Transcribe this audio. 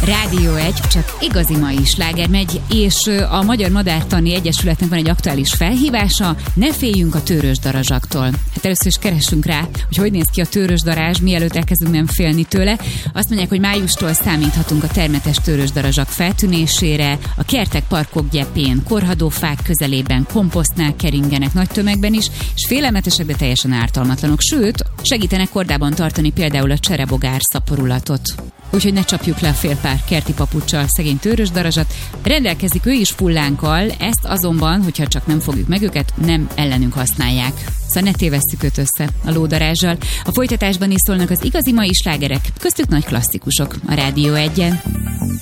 Rádió 1, csak igazi mai sláger megy, és a Magyar Madártani Egyesületnek van egy aktuális felhívása: ne féljünk a tőrösdarazsaktól. Hát először is keressünk rá, hogy néz ki a tőrösdarázs, mielőtt elkezdünk nem félni tőle. Azt mondják, hogy májustól számíthatunk a termetes tőrösdarazsak feltűnésére, a kertek, parkok gyepén, korhadófák közelében, komposztnál keringenek nagy tömegben is, és félelmetesek, de teljesen ártalmatlanok, sőt, segítenek kordában tartani például a cserebogár szaporulatot. Úgyhogy ne csapjuk le a fél pár kerti papuccsal szegény tőrösdarazsat. Rendelkezik ő is fullánkkal, ezt azonban, hogyha csak nem fogjuk meg őket, nem ellenünk használják. Szóval ne tévesszük őt össze a lódarázsal. A folytatásban is szólnak az igazi mai slágerek, köztük nagy klasszikusok a Rádió 1-en.